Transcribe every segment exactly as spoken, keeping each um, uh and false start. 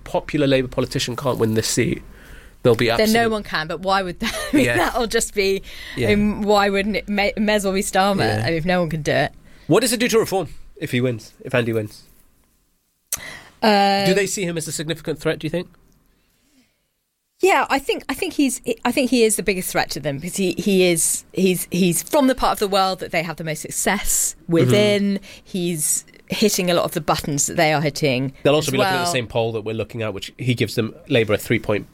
popular Labour politician can't win this seat, there'll be absolute... Then no one can, but why would that? I mean, Yeah. that'll just be... Yeah. I mean, why wouldn't it? May, may as well be Starmer. Yeah. I mean, if no one can do it. What does it do to reform if he wins, if Andy wins? Uh, Do they see him as a significant threat, do you think? Yeah, I think I think he's I think he is the biggest threat to them because he, he is he's he's from the part of the world that they have the most success within. Mm-hmm. He's hitting a lot of the buttons that they are hitting. They'll also as be well. looking at the same poll that we're looking at, which he gives them Labour a three-point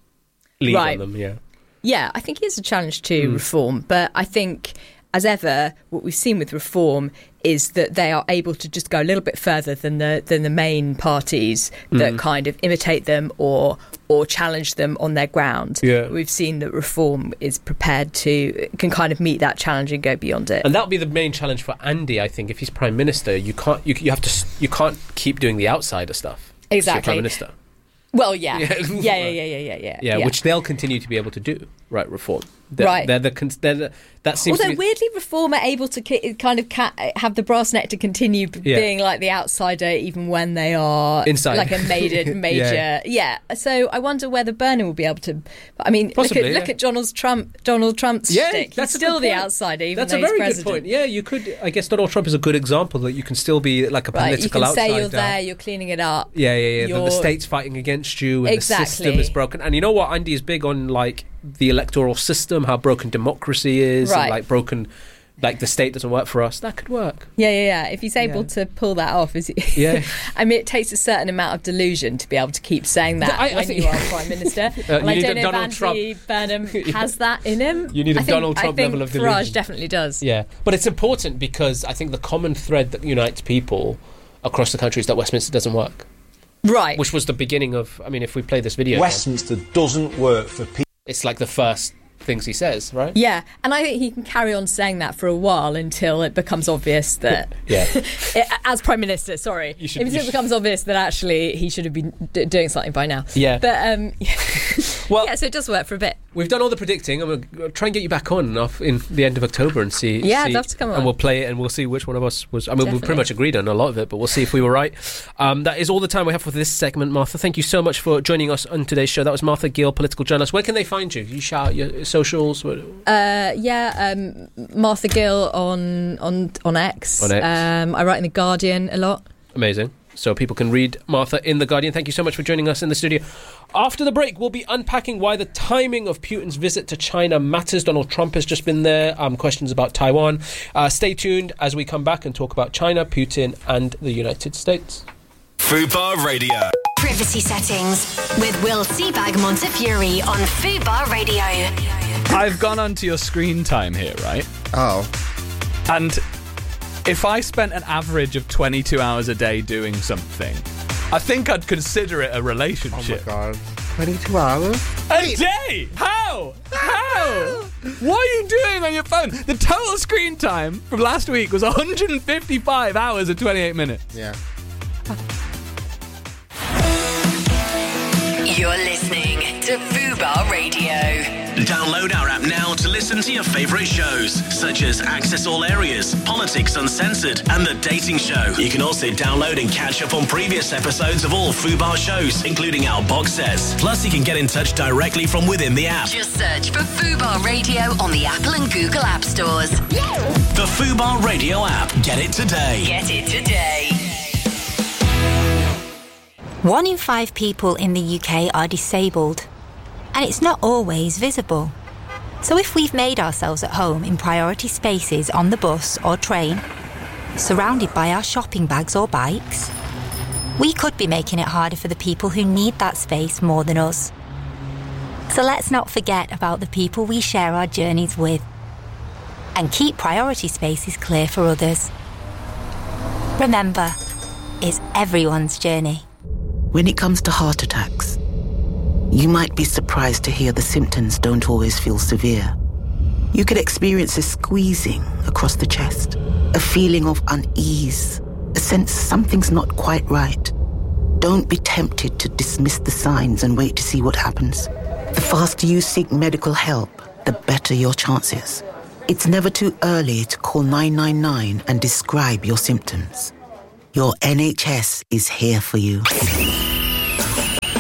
lead Right. on them. Yeah, Yeah, I think it is a challenge to Mm. reform, but I think, as ever, what we've seen with reform is that they are able to just go a little bit further than the than the main parties that Mm. kind of imitate them or or challenge them on their ground. Yeah. We've seen that reform is prepared to can kind of meet that challenge and go beyond it. and that'll be the main challenge for Andy. I think if he's Prime Minister, you can't you, you have to s- you can't keep doing the outsider stuff. if you're Exactly. Prime Minister. Well, yeah, Yeah. yeah, yeah, yeah, yeah, yeah, yeah. Yeah, which they'll continue to be able to do. Right, reform. They're, Right. They're the, cons- they're the that seems. Although to be, weirdly, Reform are able to ki- kind of ca- have the brass neck to continue b- Yeah. being like the outsider, even when they are Inside. like a major, major. Yeah. yeah. So I wonder whether Burnham will be able to. I mean, Possibly, look at yeah. look at Donald Trump. Donald Trump's Yeah, shtick. He's that's a still good the point. outsider, even That's though a very he's good president. point. Yeah, you could. I guess Donald Trump is a good example that you can still be like a Right, you political can outsider. say you're there, you're cleaning it up. Yeah, yeah, yeah. That the You're- state's fighting against you, and Exactly. the system is broken. And you know what? Andy is big on like the electoral system, how broken democracy is, Right. and like broken, like the state doesn't work for us. That could work. Yeah, yeah, yeah. If he's able Yeah. to pull that off, is he, Yeah. I mean, it takes a certain amount of delusion to be able to keep saying that I- I when think- you are Prime Minister. Uh, and you I need don't a know if Donald Andy Burnham has that in him. You need a I think, Donald Trump I think level of Farage delusion. definitely does. Yeah, but it's important because I think the common thread that unites people across the country is that Westminster doesn't work, Right. which was the beginning of. I mean, if we play this video, again, Westminster doesn't work for people. it's like the first things he says, right? Yeah, and I think he can carry on saying that for a while until it becomes obvious that, Yeah. as Prime Minister, sorry, You should- until you it should- becomes obvious that actually he should have been d- doing something by now. Yeah. But um, Well- yeah, so it does work for a bit. We've done all the predicting. I'm going to try and get you back on off in the end of October and see. Yeah, I'd see- love to come on. And we'll play it and we'll see which one of us was. I mean, we Definitely. pretty much agreed on a lot of it, but we'll see if we were right. Um, that is all the time we have for this segment, Martha. Thank you so much for joining us on today's show. That was Martha Gill, political journalist. Where can they find you? You shout your socials. What- Uh, yeah, um, Martha Gill on on on X. On X. Um, I write in The Guardian a lot. Amazing. So people can read Martha in The Guardian. Thank you so much for joining us in the studio. After the break, we'll be unpacking why the timing of Putin's visit to China matters. Donald Trump has just been there. Um, questions about Taiwan. Uh, stay tuned as we come back and talk about China, Putin, and the United States. Fubar Radio. Privacy settings with Will Seabag Montefiore on Fubar Radio. I've gone onto your screen time here, right? Oh. And if I spent an average of twenty-two hours a day doing something, I think I'd consider it a Oh my relationship. god. twenty-two hours? A day? How? How? What are you doing on your phone? The total screen time from last week was one hundred fifty-five hours and twenty-eight minutes. Yeah. You're listening to Fubar Radio. Download our app now to listen to your favourite shows, such as Access All Areas, Politics Uncensored, and The Dating Show. You can also download and catch up on previous episodes of all Fubar shows, including our box sets. Plus, you can get in touch directly from within the app. Just search for Fubar Radio on the Apple and Google App Stores. The Fubar Radio app. Get it today. Get it today. One in five people in the U K are disabled, and it's not always visible. So if we've made ourselves at home in priority spaces on the bus or train, surrounded by our shopping bags or bikes, we could be making it harder for the people who need that space more than us. So let's not forget about the people we share our journeys with, and keep priority spaces clear for others. Remember, it's everyone's journey. When it comes to heart attacks, you might be surprised to hear the symptoms don't always feel severe. You could experience a squeezing across the chest, a feeling of unease, a sense something's not quite right. Don't be tempted to dismiss the signs and wait to see what happens. The faster you seek medical help, the better your chances. It's never too early to call nine nine nine and describe your symptoms. Your N H S is here for you.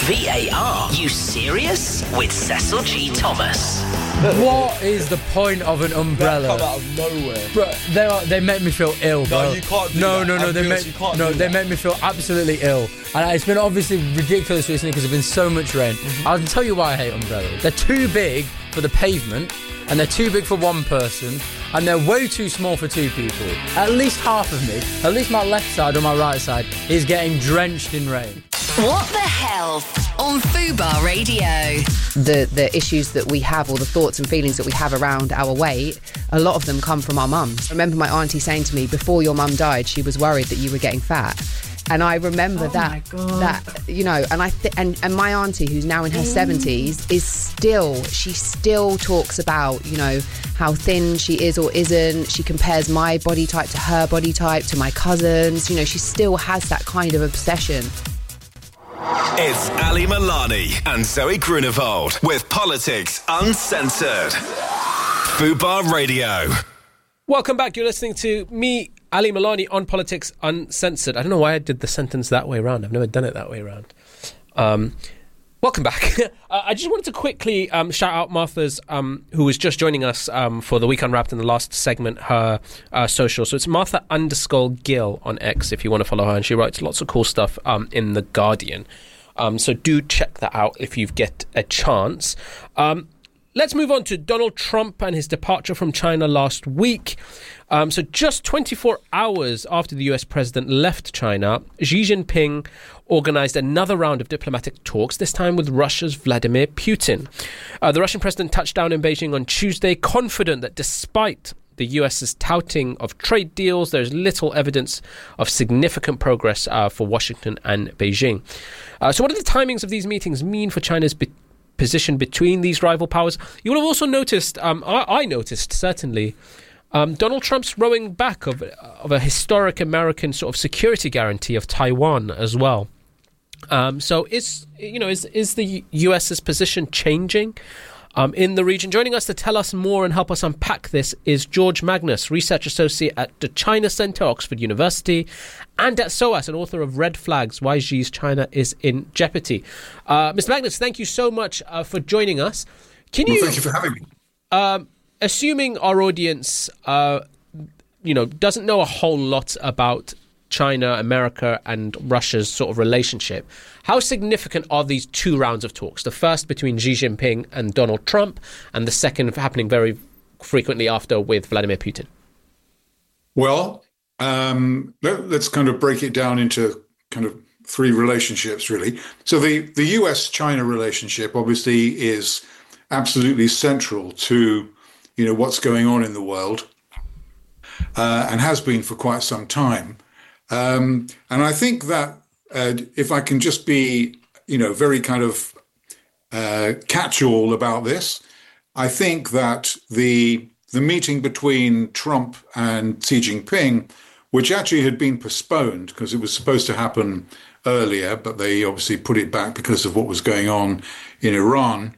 V A R. You serious? With Cecil G. Thomas. What is the point of an umbrella? That come out of nowhere. Bro, they are, they make me feel ill, bro. No, you can't do no, that. No, no, no, they make, no, they make me feel absolutely ill. And it's been obviously ridiculous recently because there's been so much rain. Mm-hmm. I'll tell you why I hate umbrellas. They're too big for the pavement, and they're too big for one person, and they're way too small for two people. At least half of me, at least my left side or my right side, is getting drenched in rain. What the hell on Fubar Radio? The the issues that we have, or the thoughts and feelings that we have around our weight, a lot of them come from our mums. I remember my auntie saying to me, before your mum died, she was worried that you were getting fat. And I remember oh that, that you know, and I th- and, and my auntie, who's now in her seventies, is still, she still talks about, you know, how thin she is or isn't. She compares my body type to her body type, to my cousins. You know, she still has that kind of obsession. It's Ali Milani and Zoe Grunewald with Politics Uncensored. Fubar Radio. Welcome back. You're listening to me, Ali Milani, on Politics Uncensored. I don't know why I did the sentence that way around. I've never done it that way around. Um, welcome back. uh, I just wanted to quickly um, shout out Martha's, um, who was just joining us um, for the Week Unwrapped in the last segment, her uh, social. So it's Martha underscore Gill on X if you want to follow her. And she writes lots of cool stuff um, in The Guardian. Um, so do check that out if you get a chance. Um, let's move on to Donald Trump and his departure from China last week. Um, so just twenty-four hours after the U S president left China, Xi Jinping organised another round of diplomatic talks, this time with Russia's Vladimir Putin. Uh, the Russian president touched down in Beijing on Tuesday, confident that despite the US's touting of trade deals, there's little evidence of significant progress uh, for Washington and Beijing. Uh, so what do the timings of these meetings mean for China's be- position between these rival powers? You will have also noticed, um, I-, I noticed certainly, um, Donald Trump's rowing back of, of a historic American sort of security guarantee of Taiwan as well. Um, so is, you know, is, is the US's position changing Um, in the region? Joining us to tell us more and help us unpack this is George Magnus, Research Associate at the China Centre, Oxford University, and at SOAS, an author of Red Flags, Why Xi's China is in Jeopardy. Uh, Mister Magnus, thank you so much uh, for joining us. Can you, well, thank you for having me. Um, assuming our audience, uh, you know, doesn't know a whole lot about China, America, and Russia's sort of relationship, how significant are these two rounds of talks? The first between Xi Jinping and Donald Trump, and the second happening very frequently after with Vladimir Putin. Well, um, let, let's kind of break it down into kind of three relationships, really. So the, the U S-China relationship obviously is absolutely central to, you know, what's going on in the world, uh, and has been for quite some time. Um, and I think that uh, if I can just be, you know, very kind of uh, catch-all about this, I think that the the meeting between Trump and Xi Jinping, which actually had been postponed because it was supposed to happen earlier, but they obviously put it back because of what was going on in Iran.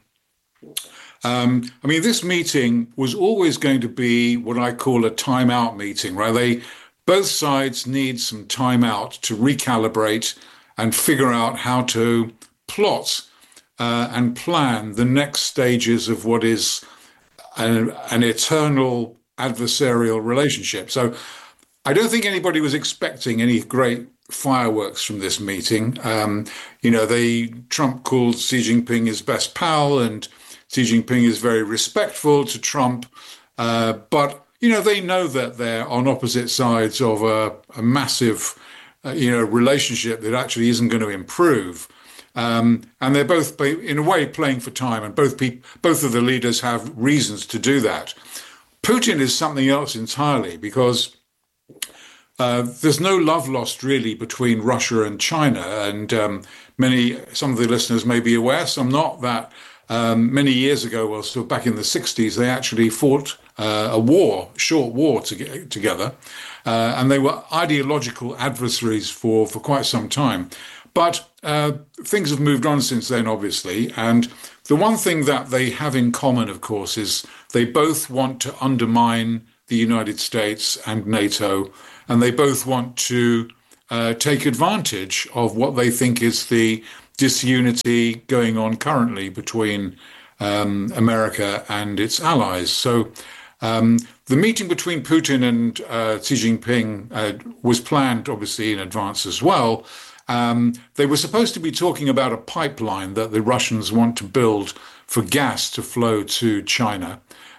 Um, I mean, this meeting was always going to be what I call a timeout meeting, right? They both sides need some time out to recalibrate and figure out how to plot uh, and plan the next stages of what is an, an eternal adversarial relationship. So I don't think anybody was expecting any great fireworks from this meeting. Um, you know, they Trump called Xi Jinping his best pal, and Xi Jinping is very respectful to Trump, uh, but you know, they know that they're on opposite sides of a, a massive, uh, you know, relationship that actually isn't going to improve. Um, and they're both, in a way, playing for time. And both pe- both of the leaders have reasons to do that. Putin is something else entirely, because uh, there's no love lost, really, between Russia and China. And um, many, some of the listeners may be aware, some not, that um, many years ago, well, so back in the sixties, they actually fought Uh, a war, short war to, together, uh, and they were ideological adversaries for, for quite some time. But uh, things have moved on since then, obviously, and the one thing that they have in common, of course, is they both want to undermine the United States and NATO, and they both want to uh, take advantage of what they think is the disunity going on currently between um, America and its allies. So um, the meeting between Putin and uh, Xi Jinping uh, was planned, obviously, in advance as well. Um, they were supposed to be talking about a pipeline that the Russians want to build for gas to flow to China.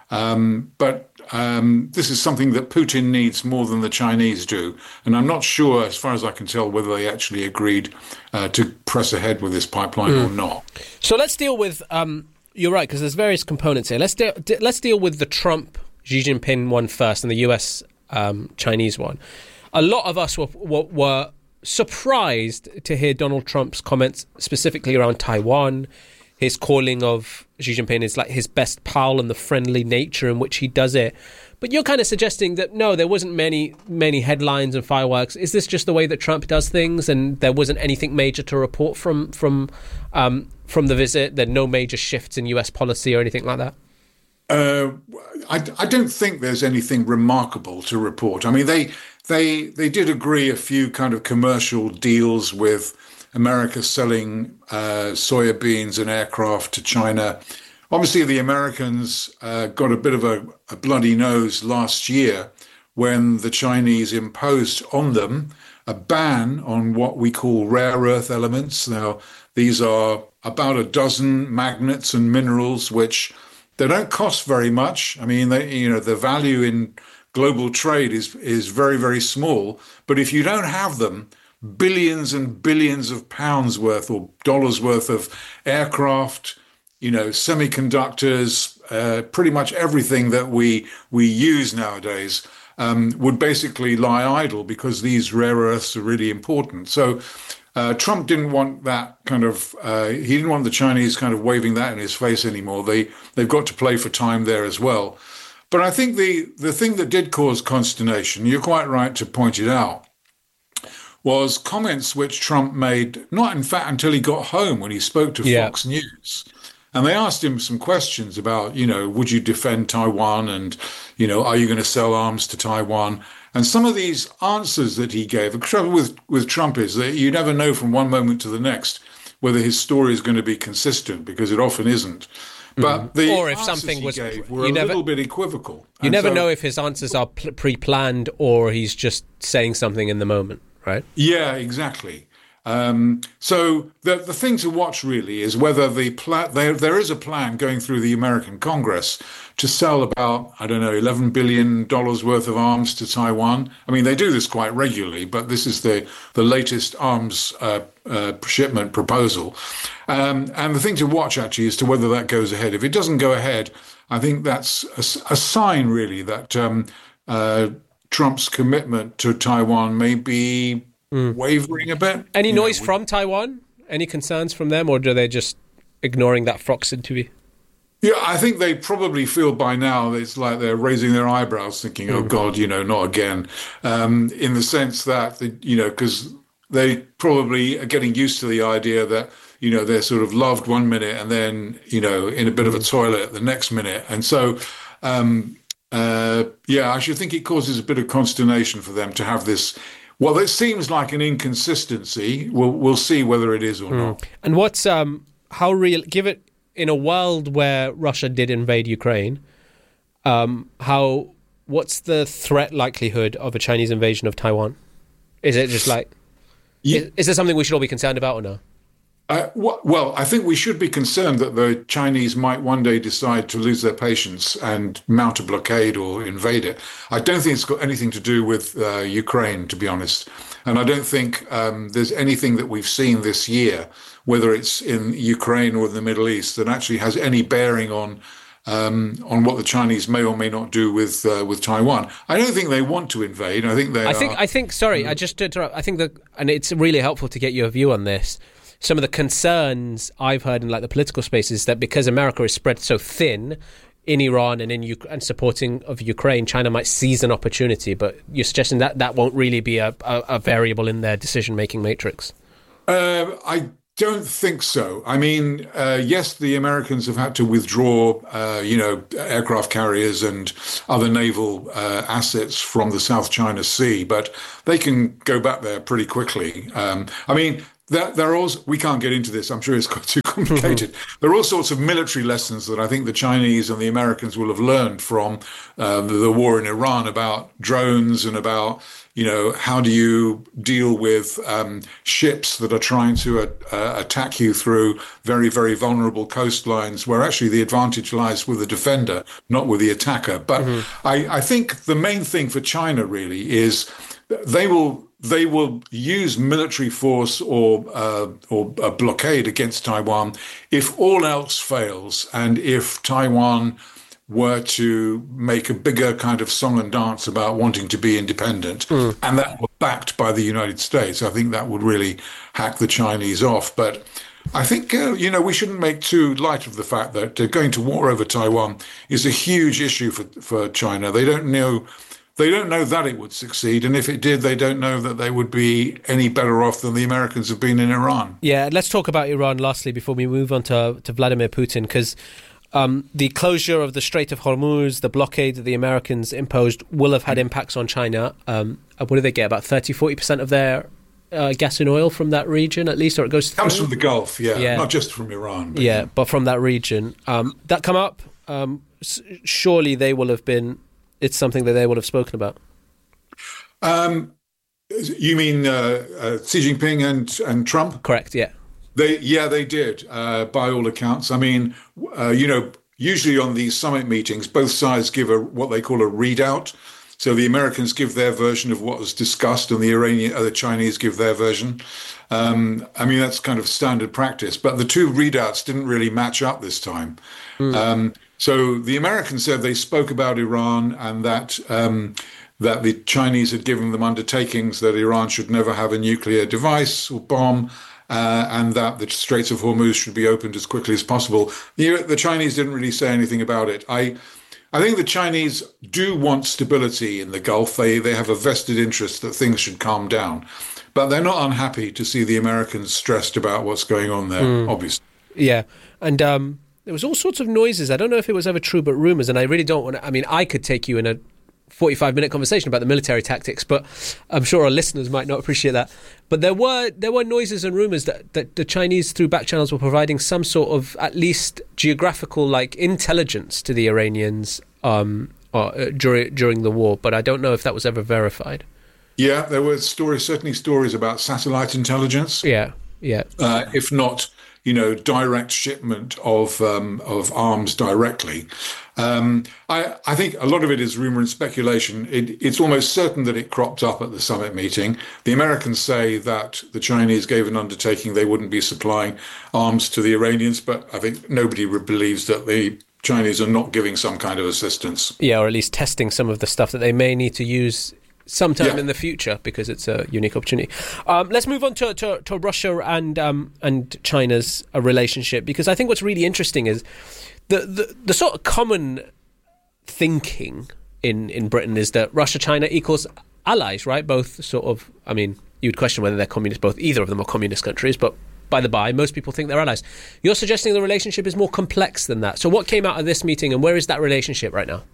Um, but um, this is something that Putin needs more than the Chinese do. And I'm not sure, as far as I can tell, whether they actually agreed uh, to press ahead with this pipeline mm. or not. So let's deal with, um, you're right, because there's various components here. Let's, de- de- let's deal with the Trump Xi Jinping one first and the U S um, Chinese one. A lot of us were, were, were surprised to hear Donald Trump's comments specifically around Taiwan. His calling of Xi Jinping is like his best pal and the friendly nature in which he does it. But you're kind of suggesting that, no, there wasn't many, many headlines and fireworks. Is this just the way that Trump does things and there wasn't anything major to report from from um, from the visit? There are no major shifts in U S policy or anything like that? Uh, I, I don't think there's anything remarkable to report. I mean, they they they did agree a few kind of commercial deals with America selling uh, soybeans and aircraft to China. Obviously, the Americans uh, got a bit of a, a bloody nose last year when the Chinese imposed on them a ban on what we call rare earth elements. Now, these are about a dozen magnets and minerals which they don't cost very much. I mean, they, you know, the value in global trade is is very, very small. But if you don't have them, billions and billions of pounds worth or dollars worth of aircraft, you know, semiconductors, uh, pretty much everything that we we use nowadays um, would basically lie idle because these rare earths are really important. So uh, Trump didn't want that kind of, uh, he didn't want the Chinese kind of waving that in his face anymore. They, they've got to play for time there as well. But I think the, the thing that did cause consternation, you're quite right to point it out, was comments which Trump made, not in fact until he got home when he spoke to yeah. Fox News. And they asked him some questions about, you know, would you defend Taiwan? And, you know, are you going to sell arms to Taiwan? And some of these answers that he gave, the trouble with, with Trump is that you never know from one moment to the next whether his story is going to be consistent, because it often isn't. But the or if answers something he was, gave were you a never, little bit equivocal. You And never so, know if his answers are pl- pre-planned or he's just saying something in the moment, right? Yeah, exactly. Um, so the the thing to watch really is whether the pla- there there is a plan going through the American Congress to sell about, I don't know, eleven billion dollars worth of arms to Taiwan. I mean, they do this quite regularly, but this is the the latest arms uh, uh, shipment proposal. Um, and the thing to watch actually is to whether that goes ahead. If it doesn't go ahead, I think that's a, a sign really that um, uh, Trump's commitment to Taiwan may be Mm. wavering a bit. Any you noise know, from Taiwan? Any concerns from them, or are they just ignoring that Fox interview? Yeah, I think they probably feel by now that it's like they're raising their eyebrows, thinking, "Oh God, you know, not again." Um, in the sense that, the, you know, because they probably are getting used to the idea that, you know, they're sort of loved one minute and then, you know, in a bit of a toilet the next minute, and so. Um, uh, yeah, I should think it causes a bit of consternation for them to have this. Well, it seems like an inconsistency. We'll we'll see whether it is or mm. not. And what's um how real? Give it in a world where Russia did invade Ukraine. Um, how what's the threat likelihood of a Chinese invasion of Taiwan? Is it just like yeah. is, is there something we should all be concerned about or no? Uh, well, I think we should be concerned that the Chinese might one day decide to lose their patience and mount a blockade or invade it. I don't think it's got anything to do with uh, Ukraine, to be honest. And I don't think um, there's anything that we've seen this year, whether it's in Ukraine or the Middle East, that actually has any bearing on um, on what the Chinese may or may not do with uh, with Taiwan. I don't think they want to invade. I think they. I are, think. I think. Sorry, um, I just to interrupt. I think that, and it's really helpful to get your view on this. Some of the concerns I've heard in like the political space is that because America is spread so thin in Iran and in U- and supporting of Ukraine, China might seize an opportunity. But you're suggesting that that won't really be a, a, a variable in their decision-making matrix. Uh, I don't think so. I mean, uh, yes, the Americans have had to withdraw, uh, you know, aircraft carriers and other naval uh, assets from the South China Sea, but they can go back there pretty quickly. Um, I mean, There, there are also, we can't get into this. I'm sure it's too complicated. There are all sorts of military lessons that I think the Chinese and the Americans will have learned from uh, the, the war in Iran about drones and about, you know, how do you deal with um, ships that are trying to uh, attack you through very, very vulnerable coastlines, where actually the advantage lies with the defender, not with the attacker. But mm-hmm. I, I think the main thing for China really is they will they will use military force or uh, or a blockade against Taiwan if all else fails, and if Taiwan were to make a bigger kind of song and dance about wanting to be independent, mm. and that were backed by the United States, I think that would really hack the Chinese off. But I think, uh, you know, we shouldn't make too light of the fact that uh, going to war over Taiwan is a huge issue for, for China. They don't know... They don't know that it would succeed, and if it did, they don't know that they would be any better off than the Americans have been in Iran. Yeah, let's talk about Iran lastly before we move on to, to Vladimir Putin, because um, the closure of the Strait of Hormuz, the blockade that the Americans imposed, will have had impacts on China. Um, what do they get, about thirty, forty percent of their uh, gas and oil from that region, at least, or it goes through? Comes from the Gulf, yeah, yeah. Not just from Iran. But yeah, yeah, but from that region. Um, that come up, um, s- surely they will have been... It's something that they would have spoken about. Um, you mean uh, uh, Xi Jinping and, and Trump? Correct, yeah. They, yeah, they did, uh, by all accounts. I mean, uh, you know, usually on these summit meetings, both sides give a what they call a readout. So the Americans give their version of what was discussed, and the Iranian, uh, the Chinese give their version. Um, I mean, that's kind of standard practice. But the two readouts didn't really match up this time. Mm. Um, So the Americans said they spoke about Iran and that um, that the Chinese had given them undertakings that Iran should never have a nuclear device or bomb, uh, and that the Straits of Hormuz should be opened as quickly as possible. The, the Chinese didn't really say anything about it. I I think the Chinese do want stability in the Gulf. They they have a vested interest that things should calm down, but they're not unhappy to see the Americans stressed about what's going on there, mm. obviously. Yeah, and um there was all sorts of noises. I don't know if it was ever true, but rumours, and I really don't want to... I mean, I could take you in a forty-five minute conversation about the military tactics, but I'm sure our listeners might not appreciate that. But there were there were noises and rumours that, that the Chinese, through back channels, were providing some sort of, at least, geographical, like, intelligence to the Iranians um, uh, during, during the war, but I don't know if that was ever verified. Yeah, there were stories, certainly stories about satellite intelligence. Yeah, yeah. Uh, if not... you know, direct shipment of um, of arms directly. Um, I, I think a lot of it is rumor and speculation. It, it's almost certain that it cropped up at the summit meeting. The Americans say that the Chinese gave an undertaking they wouldn't be supplying arms to the Iranians, but I think nobody believes that the Chinese are not giving some kind of assistance. Yeah, or at least testing some of the stuff that they may need to use sometime yeah. in the future, because it's a unique opportunity. Um, let's move on to, to, to Russia and um, and China's uh, relationship, because I think what's really interesting is the, the, the sort of common thinking in, in Britain is that Russia-China equals allies, right? Both sort of, I mean, you'd question whether they're communist, both either of them are communist countries, but by the by, most people think they're allies. You're suggesting the relationship is more complex than that. So what came out of this meeting, and where is that relationship right now?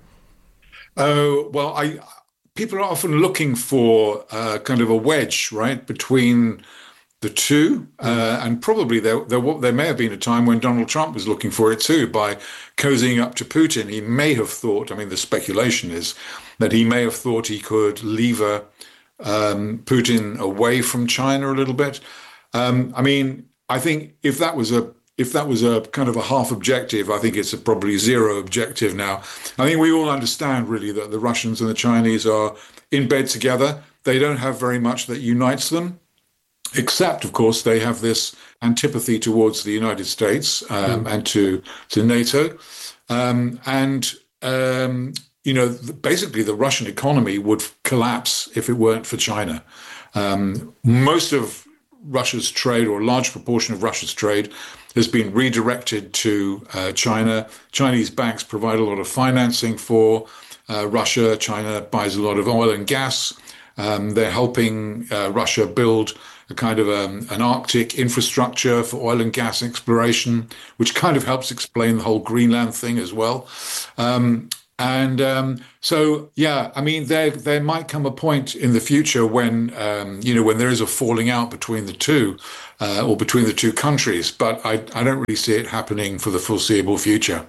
Oh, well, I... People are often looking for uh, kind of a wedge, right, between the two. Uh, and probably there, there there may have been a time when Donald Trump was looking for it too, by cozying up to Putin. He may have thought, I mean, the speculation is that he may have thought he could lever um, Putin away from China a little bit. Um, I mean, I think if that was a If that was a kind of a half objective, I think it's a probably zero objective now. I think we all understand really that the Russians and the Chinese are in bed together. They don't have very much that unites them, except, of course, they have this antipathy towards the United States um, mm. and to to NATO. Um, and, um, you know, basically the Russian economy would collapse if it weren't for China. Um, most of Russia's trade, or a large proportion of Russia's trade, has been redirected to uh, China. Chinese banks provide a lot of financing for uh, Russia. China buys a lot of oil and gas. Um, they're helping uh, Russia build a kind of um, an Arctic infrastructure for oil and gas exploration, which kind of helps explain the whole Greenland thing as well. Um, And um, so, yeah, I mean, there there might come a point in the future when, um, you know, when there is a falling out between the two uh, or between the two countries. But I, I don't really see it happening for the foreseeable future.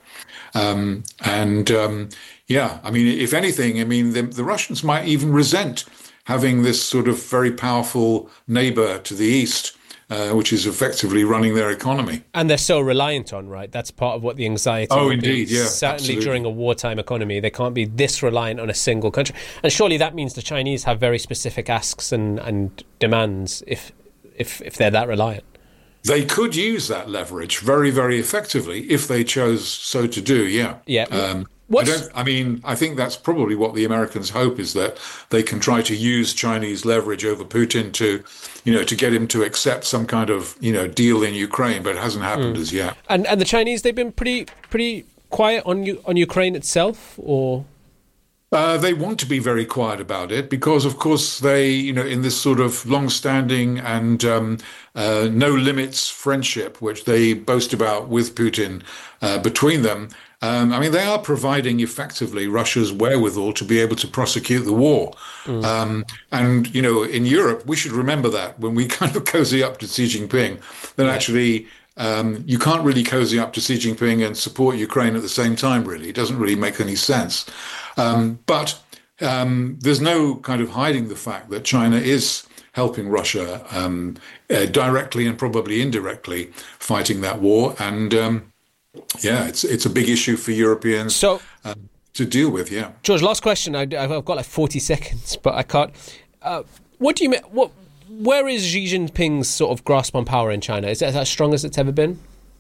Um, and, um, yeah, I mean, if anything, I mean, the, the Russians might even resent having this sort of very powerful neighbor to the east, Uh, which is effectively running their economy. And they're so reliant on, right? That's part of what the anxiety Oh, will indeed, be. yeah. Certainly absolutely. during a wartime economy, they can't be this reliant on a single country. And surely that means the Chinese have very specific asks and, and demands if, if, if they're that reliant. They could use that leverage very, very effectively if they chose so to do, yeah. Yeah. Um, I, don't, I mean, I think that's probably what the Americans hope, is that they can try to use Chinese leverage over Putin to, you know, to get him to accept some kind of, you know, deal in Ukraine, but it hasn't happened Mm. as yet. And and the Chinese, they've been pretty pretty quiet on U- on Ukraine itself, or? Uh, they want to be very quiet about it because, of course, they, you know, in this sort of long-standing and um, uh, no limits friendship, which they boast about with Putin uh, between them, um, I mean, they are providing effectively Russia's wherewithal to be able to prosecute the war. Mm. Um, and, you know, in Europe, we should remember that when we kind of cozy up to Xi Jinping, then Yeah. actually um, you can't really cozy up to Xi Jinping and support Ukraine at the same time, really. It doesn't really make any sense. Um, but um, there's no kind of hiding the fact that China is helping Russia um, uh, directly and probably indirectly fighting that war. And um, yeah, it's it's a big issue for Europeans so, um, to deal with, yeah. George, last question. I, I've got like forty seconds, but I can't. Uh, what do you mean? What? Where is Xi Jinping's sort of grasp on power in China? Is it as strong as it's ever been?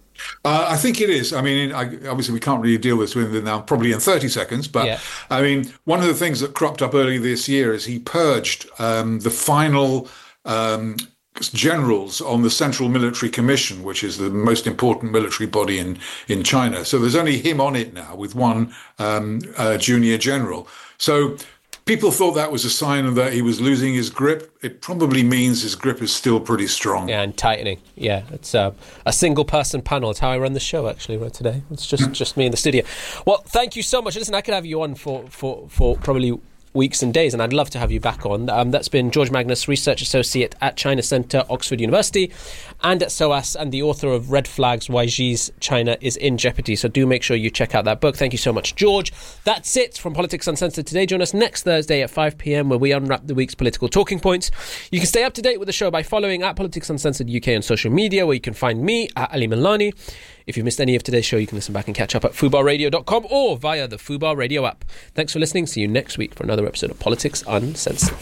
Uh, I think it is. I mean, I, obviously, we can't really deal with it now, probably in thirty seconds. But Yeah. I mean, one of the things that cropped up earlier this year is he purged um, the final um, generals on the Central Military Commission, which is the most important military body in, in China. So there's only him on it now with one um, uh, junior general. So people thought that was a sign that he was losing his grip. It probably means his grip is still pretty strong. Yeah, and tightening. Yeah, it's uh, a single-person panel. It's how I run the show, actually, right today. It's just, just me in the studio. Well, thank you so much. Listen, I could have you on for, for, for probably weeks and days, and I'd love to have you back on. Um, that's been George Magnus, Research Associate at China Centre, Oxford University, and at S O A S, and the author of Red Flags, Why Xi's China is in Jeopardy. So do make sure you check out that book. Thank you so much, George. That's it from Politics Uncensored today. Join us next Thursday at five p.m. where we unwrap the week's political talking points. You can stay up to date with the show by following at Politics Uncensored U K on social media, where you can find me at Ali Milani. If you've missed any of today's show, you can listen back and catch up at fubar radio dot com or via the Fubar Radio app. Thanks for listening. See you next week for another episode of Politics Uncensored.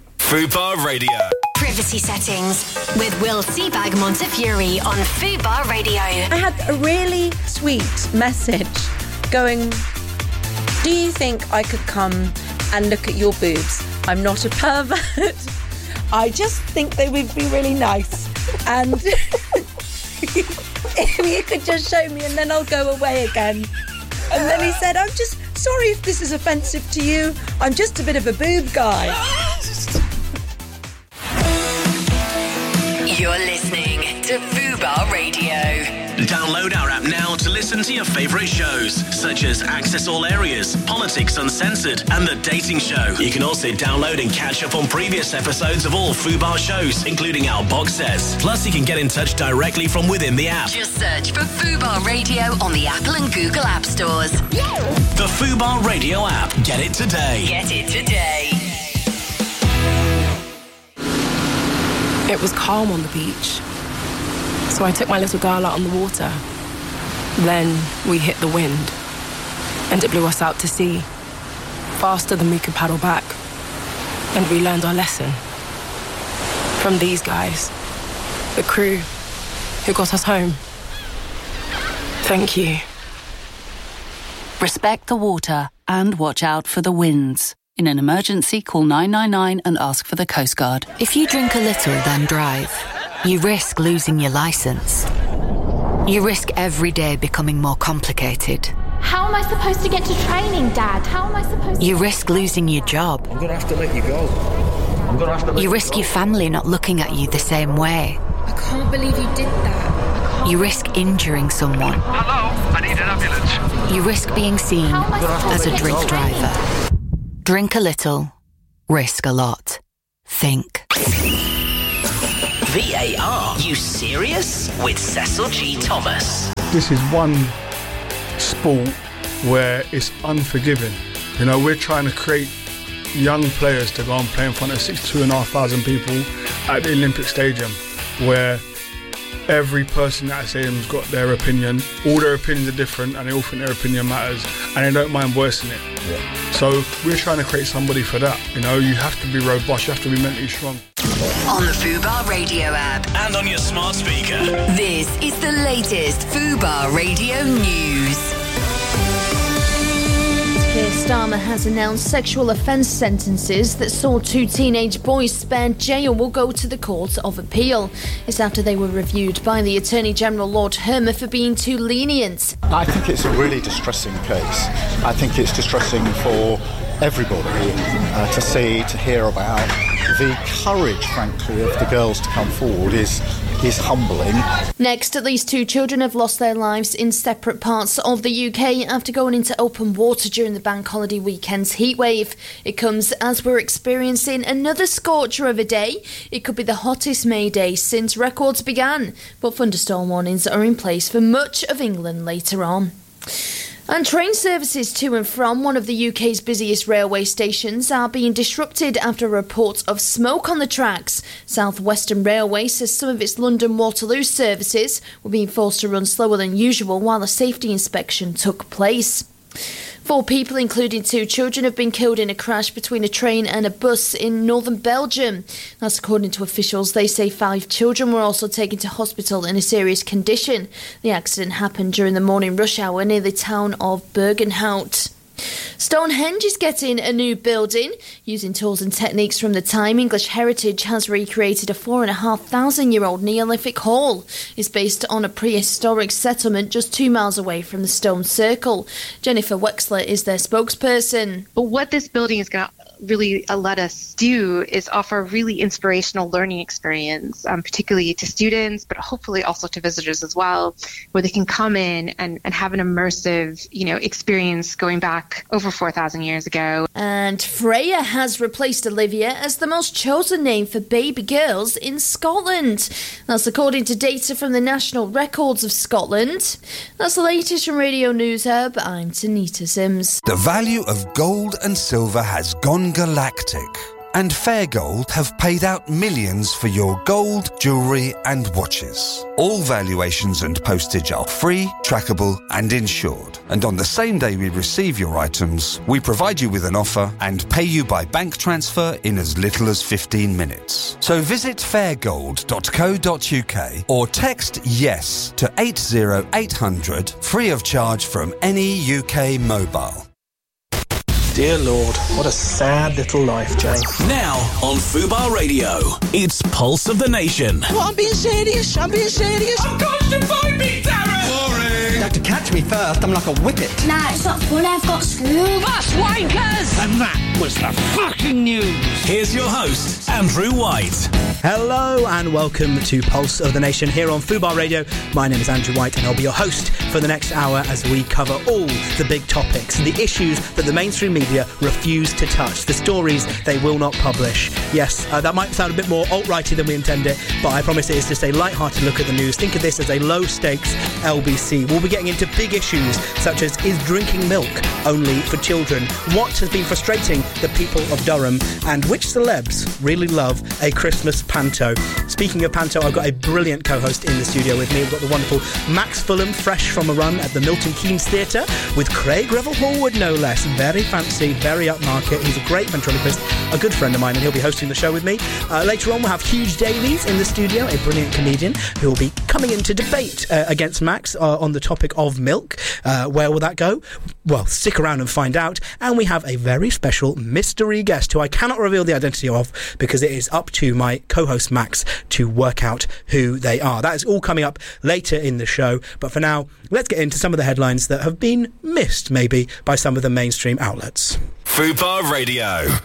Fubar Radio. Privacy settings with Will Seabag Montefiore on Fubar Radio. I had a really sweet message going, do you think I could come and look at your boobs? I'm not a pervert. I just think they would be really nice. And if you could just show me and then I'll go away again. And then he said, I'm just sorry if this is offensive to you. I'm just a bit of a boob guy. You're listening to Fubar Radio. Download our app now to listen to your favourite shows, such as Access All Areas, Politics Uncensored, and The Dating Show. You can also download and catch up on previous episodes of all Fubar shows, including our box sets. Plus, you can get in touch directly from within the app. Just search for Fubar Radio on the Apple and Google App Stores. The Fubar Radio app. Get it today. Get it today. It was calm on the beach, so I took my little girl out on the water. Then we hit the wind, and it blew us out to sea, faster than we could paddle back. And we learned our lesson from these guys, the crew who got us home. Thank you. Respect the water and watch out for the winds. In an emergency, call nine nine nine and ask for the Coast Guard. If you drink a little, then drive, you risk losing your licence. You risk every day becoming more complicated. How am I supposed to get to training, Dad? How am I supposed to... You risk losing your job. I'm going to have to let you go. I'm going to have to let You you risk go. your family not looking at you the same way. I can't believe you did that. You risk injuring someone. Hello, I need an ambulance. You risk being seen as a drink driver. Drink a little. Risk a lot. Think. V A R, you serious? With Cecil G. Thomas. This is one sport where it's unforgiving. You know, we're trying to create young players to go and play in front of sixty-two and a half thousand people at the Olympic Stadium, where every person at that stadium's got their opinion. All their opinions are different, and they all think their opinion matters, and they don't mind voicing it. Yeah. So we're trying to create somebody for that. You know, you have to be robust, you have to be mentally strong. On the Fubar Radio app. And on your smart speaker. This is the latest Fubar Radio news. Keir Starmer has announced sexual offence sentences that saw two teenage boys spent jail will go to the Court of Appeal. It's after they were reviewed by the Attorney General Lord Hermer for being too lenient. I think it's a really distressing case. I think it's distressing for everybody uh, to see, to hear about. The courage, frankly, of the girls to come forward is is humbling. Next, at least two children have lost their lives in separate parts of the U K after going into open water during the bank holiday weekend's heatwave. It comes as we're experiencing another scorcher of a day. It could be the hottest May day since records began, but thunderstorm warnings are in place for much of England later on. And train services to and from one of the U K's busiest railway stations are being disrupted after a report of smoke on the tracks. South Western Railway says some of its London Waterloo services were being forced to run slower than usual while a safety inspection took place. Four people, including two children, have been killed in a crash between a train and a bus in northern Belgium. That's according to officials. They say five children were also taken to hospital in a serious condition. The accident happened during the morning rush hour near the town of Bergenhout. Stonehenge is getting a new building. Using tools and techniques from the time, English Heritage has recreated a four and a half thousand year old Neolithic hall. It's based on a prehistoric settlement just two miles away from the stone circle. Jennifer Wexler is their spokesperson. But what this building is going to really uh, let us do is offer a really inspirational learning experience, um, particularly to students, but hopefully also to visitors as well, where they can come in and, and have an immersive, you know, experience going back over four thousand years ago. And Freya has replaced Olivia as the most chosen name for baby girls in Scotland. That's according to data from the National Records of Scotland. That's the latest from Radio News Hub. I'm Tanita Sims. The value of gold and silver has gone galactic, and Fairgold have paid out millions for your gold, jewellery and watches. All valuations and postage are free, trackable and insured. And on the same day we receive your items, we provide you with an offer and pay you by bank transfer in as little as fifteen minutes. So visit fairgold dot co dot uk or text YES to eight zero eight hundred, free of charge from any U K mobile. Dear Lord, what a sad little life, Jane. Now on Fubar Radio, it's Pulse of the Nation. Well, I'm being serious, I'm being serious. I'm constipated, me, Darren! Boring! You have to catch me first, I'm like a whippet. Nah, it's not funny, I've got school. Us wankers! And that was the fucking news. Here's your host, Andrew White. Hello and welcome to Pulse of the Nation here on Fubar Radio. My name is Andrew White and I'll be your host for the next hour as we cover all the big topics, the issues that the mainstream media refuse to touch, the stories they will not publish. Yes, uh, that might sound a bit more alt-righty than we intended, but I promise it is just a light-hearted look at the news. Think of this as a low-stakes L B C. We'll be getting into big issues such as, is drinking milk only for children? What has been frustrating the people of Durham? And which celebs really love a Christmas panto? Speaking of panto, I've got a brilliant co-host in the studio with me. We've got the wonderful Max Fulham, fresh from a run at the Milton Keynes Theatre with Craig Revel-Horwood, no less. Very fancy, very upmarket. He's a great ventriloquist, a good friend of mine, and he'll be hosting the show with me. Uh, later on, we'll have Huge Davies in the studio, a brilliant comedian who will be coming in to debate uh, against Max uh, on the topic of milk. Uh, where will that go? Well, stick around and find out. And we have a very special mystery guest who I cannot reveal the identity of because it is up to my co-host Max to work out who they are. That is all coming up later in the show. But for now, let's get into some of the headlines that have been missed, maybe, by some of the mainstream outlets. Fubar Radio.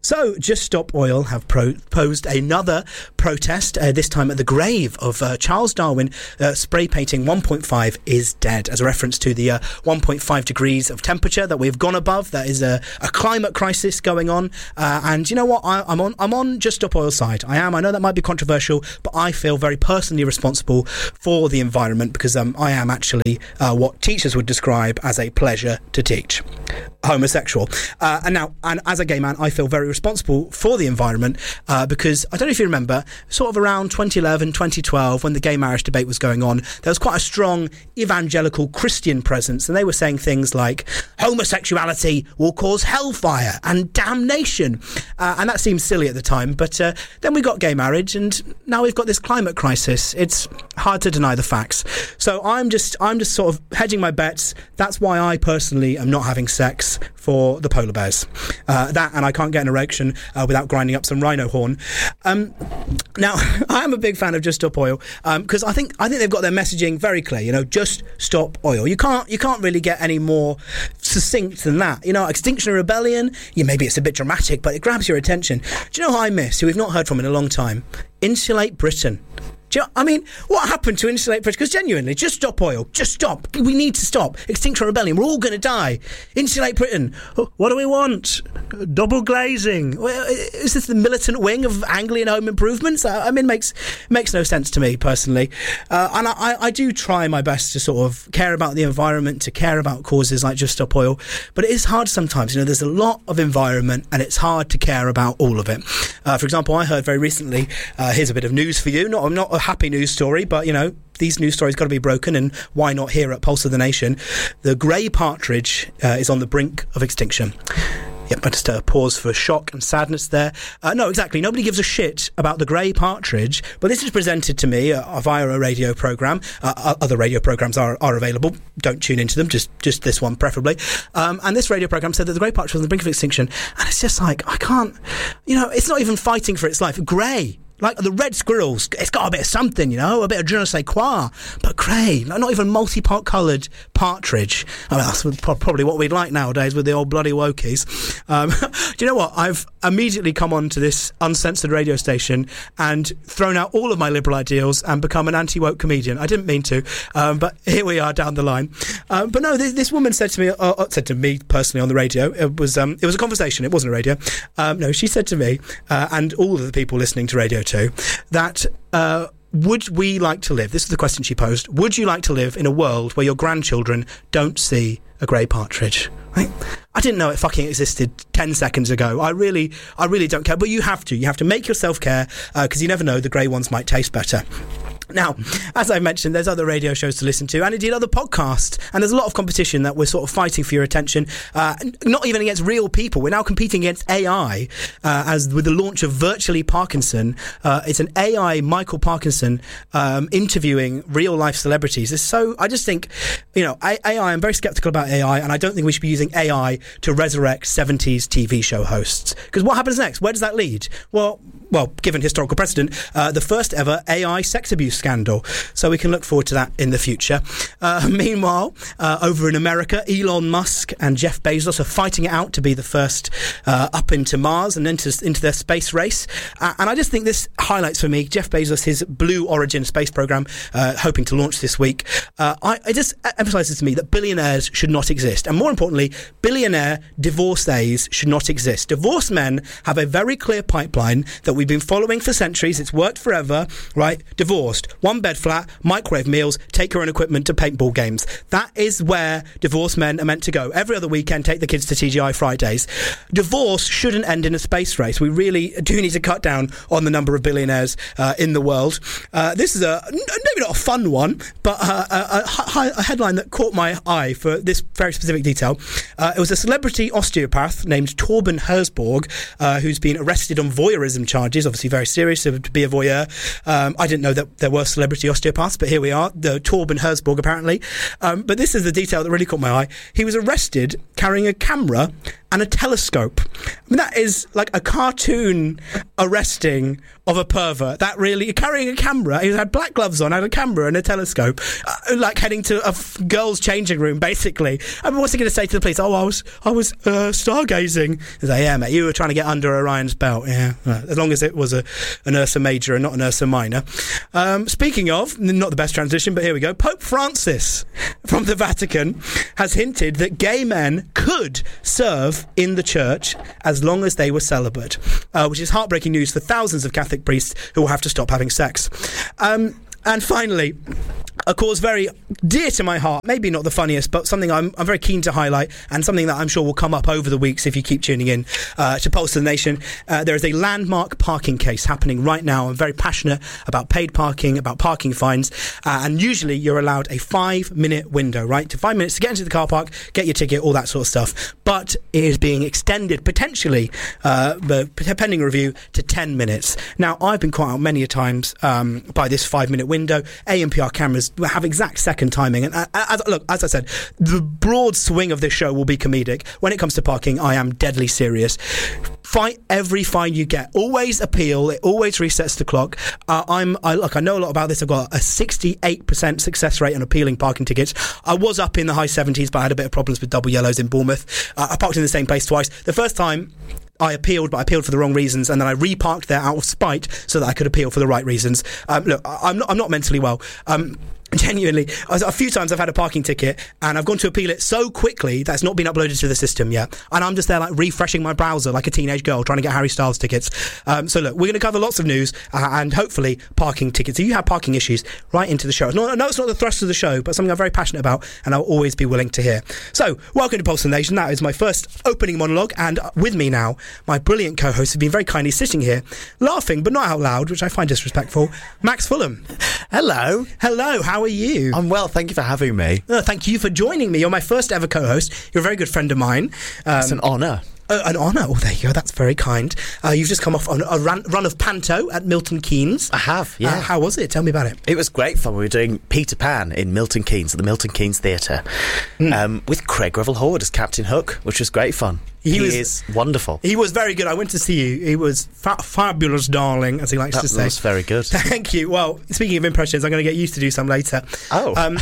So, Just Stop Oil have proposed another protest, uh, this time at the grave of uh, Charles Darwin, uh, spray painting one point five is dead, as a reference to the uh, one point five degrees of temperature that we've gone above. That is a, a climate crisis going on. Uh, and you know what? I, I'm on I'm on Just Stop Oil's side. I am. I know that might be controversial, but I feel very personally responsible for the environment because um, I am actually uh, what teachers would describe as a pleasure to teach. Homosexual. Uh, and now, and as a gay man, I feel very responsible for the environment uh, because I don't know if you remember, sort of around twenty eleven, twenty twelve, when the gay marriage debate was going on, there was quite a strong evangelical Christian presence, and they were saying things like homosexuality will cause hellfire and damnation. Uh, and that seemed silly at the time, but uh, then we got gay marriage, and now we've got this climate crisis. It's hard to deny the facts. So I'm just, I'm just sort of hedging my bets. That's why I personally am not having sex for the polar bears. Uh, that, and I can't get an erection uh, without grinding up some rhino horn. Um, now, I am a big fan of Just Stop Oil because um, I think I think they've got their messaging very clear. You know, just stop oil. You can't you can't really get any more succinct than that. You know, Extinction Rebellion. Yeah, maybe it's a bit dramatic, but it grabs your attention. Do you know who I miss? Who we've not heard from in a long time? Insulate Britain. Do you know, I mean, what happened to Insulate Britain? Because genuinely, just stop oil. Just stop. We need to stop. Extinction Rebellion. We're all going to die. Insulate Britain. What do we want? Double glazing. Is this the militant wing of Anglian home improvements? I mean, it makes makes no sense to me personally. Uh, and I, I do try my best to sort of care about the environment, to care about causes like Just Stop Oil. But it is hard sometimes. You know, there's a lot of environment, and it's hard to care about all of it. Uh, for example, I heard very recently. Uh, here's a bit of news for you. Not, not a happy news story, but you know, these news stories got to be broken, and why not here at Pulse of the Nation? The grey partridge uh, is on the brink of extinction. Yep, just a pause for shock and sadness there. Uh, no, exactly. Nobody gives a shit about the grey partridge, but this is presented to me uh, via a radio programme. Uh, other radio programmes are, are available. Don't tune into them, just just this one preferably. Um, and this radio programme said that the grey partridge was on the brink of extinction. And it's just like, I can't, you know, it's not even fighting for its life. Grey. Like the red squirrels, it's got a bit of something, you know, a bit of je ne sais quoi. But grey, not even multi-part coloured partridge. I mean, that's probably what we'd like nowadays with the old bloody wokies. Um, do you know what? I've immediately come on to this uncensored radio station and thrown out all of my liberal ideals and become an anti-woke comedian. I didn't mean to, um, but here we are down the line. Um, but no, this, this woman said to me, uh, said to me personally on the radio, it was um, it was a conversation, it wasn't a radio. Um, no, she said to me, uh, and all of the people listening to Radio two, that uh, would we like to live, this is the question she posed, would you like to live in a world where your grandchildren don't see a grey partridge? Right? I didn't know it fucking existed ten seconds ago. I really, I really don't care. But you have to. You have to make yourself care because uh, you never know, the grey ones might taste better. Now, as I mentioned, there's other radio shows to listen to and indeed other podcasts, and there's a lot of competition that we're sort of fighting for your attention, uh, not even against real people. We're now competing against A I uh, as with the launch of Virtually Parkinson. Uh, it's an A I Michael Parkinson um, interviewing real life celebrities. It's so, I just think, you know, A I, I'm very sceptical about A I, and I don't think we should be using A I to resurrect seventies T V show hosts. Because what happens next? Where does that lead? Well, well, given historical precedent, uh, the first ever A I sex abuse scandal. So we can look forward to that in the future. Uh, meanwhile, uh, over in America, Elon Musk and Jeff Bezos are fighting it out to be the first uh, up into Mars and into, into their space race. Uh, and I just think this highlights for me Jeff Bezos, his Blue Origin space program, uh, hoping to launch this week. Uh, I, it just emphasises to me that billionaires should not exist. And more importantly, billionaire divorcees should not exist. Divorced men have a very clear pipeline that we've been following for centuries. It's worked forever, right? Divorced. One bed flat, microwave meals, take your own equipment to paintball games. That is where divorced men are meant to go. Every other weekend, take the kids to T G I Fridays. Divorce shouldn't end in a space race. We really do need to cut down on the number of billionaires uh, in the world. Uh, this is a, maybe not a fun one, but uh, a, a, a headline that caught my eye for this very specific detail. Uh, it was a celebrity osteopath named Torben Herzberg, uh, who's been arrested on voyeurism charges, obviously very serious to be a voyeur. Um, I didn't know that there were celebrity osteopaths, but here we are, the Torben Herzberg apparently. Um, but this is the detail that really caught my eye. He was arrested carrying a camera and a telescope. I mean, that is like a cartoon arresting of a pervert. That really, carrying a camera, he had black gloves on, had a camera and a telescope, uh, like heading to a f- girl's changing room, basically. I mean, what's he going to say to the police? Oh, I was, I was uh, stargazing. He's like, yeah, mate, you were trying to get under Orion's belt. Yeah, right. As long as it was a an Ursa Major and not an Ursa Minor. Um, speaking of, not the best transition, but here we go. Pope Francis from the Vatican has hinted that gay men could serve in the church as long as they were celibate, uh, which is heartbreaking news for thousands of Catholic priests who will have to stop having sex. Um, and finally, a cause very dear to my heart, maybe not the funniest, but something I'm, I'm very keen to highlight, and something that I'm sure will come up over the weeks if you keep tuning in uh, to Pulse of the Nation. Uh, there is a landmark parking case happening right now. I'm very passionate about paid parking, about parking fines, uh, and usually you're allowed a five-minute window, right? To five minutes to get into the car park, get your ticket, all that sort of stuff. But it is being extended, potentially, uh, pending review, to ten minutes. Now, I've been caught out many a times um, by this five-minute window. A M P R cameras have exact second timing, and uh, as, look, as I said, the broad swing of this show will be comedic. When it comes to parking, I am deadly serious. Fight every fine you get. Always appeal. It always resets the clock. Uh, I'm I, look. I know a lot about this. I've got a sixty-eight percent success rate on appealing parking tickets. I was up in the high seventies, but I had a bit of problems with double yellows in Bournemouth. Uh, I parked in the same place twice. The first time I appealed, but I appealed for the wrong reasons, and then I reparked there out of spite so that I could appeal for the right reasons. Um, look, I, I'm not. I'm not mentally well. Um, Genuinely, a few times I've had a parking ticket and I've gone to appeal it so quickly that it's not been uploaded to the system yet, and I'm just there like refreshing my browser like a teenage girl trying to get Harry Styles tickets. Um, so look, we're going to cover lots of news uh, and hopefully parking tickets. If you have parking issues, right into the show. No, no, it's not the thrust of the show, but something I'm very passionate about and I'll always be willing to hear. So, welcome to Pulse of the Nation. That is my first opening monologue, and with me now, my brilliant co-host has been very kindly sitting here, laughing but not out loud, which I find disrespectful, Max Fulham. Hello. Hello, how are you? I'm well, thank you for having me. Oh, thank you for joining me. You're my first ever co-host. You're a very good friend of mine. Um, it's an honour. Uh, an honour. Oh, there you go. That's very kind. Uh, you've just come off on a run, run of Panto at Milton Keynes. I have, yeah. Uh, how was it? Tell me about it. It was great fun. We were doing Peter Pan in Milton Keynes at the Milton Keynes Theatre mm. um, with Craig Revel-Horwood as Captain Hook, which was great fun. He, he was, is wonderful. He was very good. I went to see you. He was fa- fabulous, darling, as he likes that to say. That was very good. Thank you. Well, speaking of impressions, I'm going to get used to do some later. Oh. Um,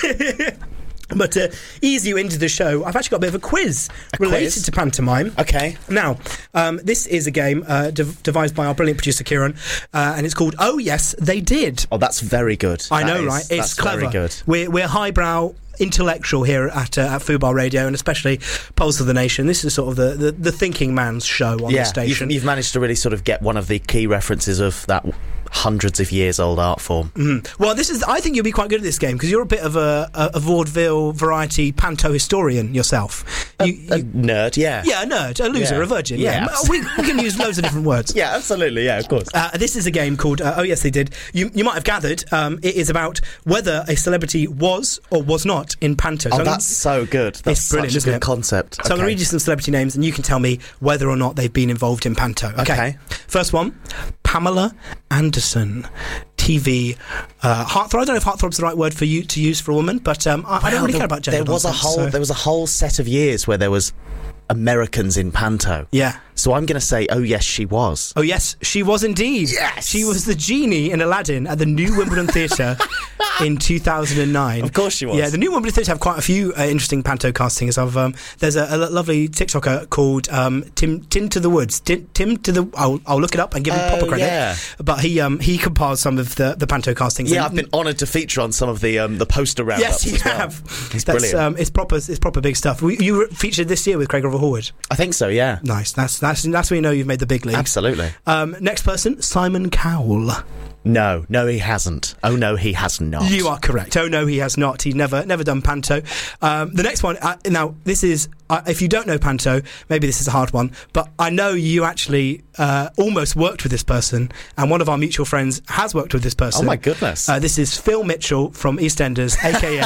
But to ease you into the show, I've actually got a bit of a quiz a related quiz? to pantomime. Okay. Now, um, this is a game uh, dev- devised by our brilliant producer, Kieran, uh, and it's called Oh Yes, They Did. Oh, that's very good. I that know, is, right? It's that's clever. Very good. We're, we're highbrow, intellectual here at uh, at Fubar Radio, and especially Pulse of the Nation. This is sort of the, the, the thinking man's show on yeah, the station. You've, you've managed to really sort of get one of the key references of that hundreds of years old art form. Mm. Well, this is. I think you'll be quite good at this game because you're a bit of a, a, a vaudeville variety panto historian yourself. A, you, a you, nerd, yeah. Yeah, a nerd, a loser, yeah. a virgin. Yeah, yeah. We, we can use loads of different words. Yeah, absolutely. Yeah, of course. Uh, this is a game called uh, Oh Yes, They Did. You you might have gathered um, it is about whether a celebrity was or was not in panto. Oh, so that's so good. That's it's brilliant, such a isn't good it? concept. So okay. I'm going to read you some celebrity names and you can tell me whether or not they've been involved in panto. Okay. okay. First one, Pamela Anderson. T V uh, heartthrob. I don't know if heartthrob's the right word for you to use for a woman, but um, I, well, I don't really there, care about gender. There was nonsense, a whole so. there was a whole set of years where there was Americans in panto. Yeah. So I'm going to say, oh yes, she was. Oh yes, she was indeed. Yes, she was the genie in Aladdin at the New Wimbledon Theatre in two thousand nine. Of course she was. Yeah, the New Wimbledon Theatre have quite a few uh, interesting panto castings. Of um, there's a, a lovely TikToker called um, Tim Tim to the Woods. Tim, Tim to the. I'll, I'll look it up and give him uh, proper credit. Yeah. But he um, he compiled some of the, the panto castings. Yeah, and, I've been honoured to feature on some of the um, the poster roundups. Yes, you as well. have. It's That's, brilliant. Um, it's proper. It's proper big stuff. We, you were featured this year with Craig Revel-Horwood. I think so. Yeah. Nice. That's that's that's when you know you've made the big league. Absolutely. Um, next person, Simon Cowell. No, no, he hasn't. Oh no, he has not. You are correct. Oh no, he has not. He's never, never done panto. Um, the next one. Uh, now, this is. Uh, if you don't know panto, maybe this is a hard one. But I know you actually uh, almost worked with this person, and one of our mutual friends has worked with this person. Oh my goodness! Uh, this is Phil Mitchell from EastEnders,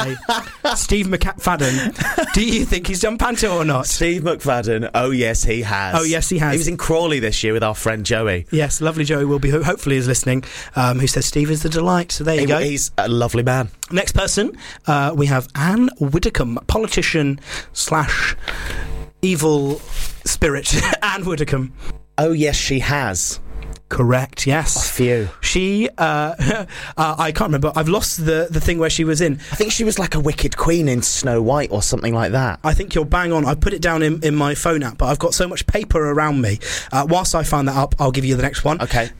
aka Steve McFadden. Do you think he's done panto or not? Steve McFadden. Oh yes, he has. Oh yes, he has. He was in Crawley this year with our friend Joey. Yes, lovely Joey will be. Hopefully, is listening. Um, who says Steve is the delight. So there you he, go. He's a lovely man. Next person, uh, we have Anne Widdecombe, politician slash evil spirit. Anne Widdecombe. Oh, yes, she has. Correct, yes. A few. She, uh, uh, I can't remember. I've lost the, the thing where she was in. I think she was like a wicked queen in Snow White or something like that. I think you're bang on. I put it down in, in my phone app, but I've got so much paper around me. Uh, whilst I find that up, I'll give you the next one. Okay.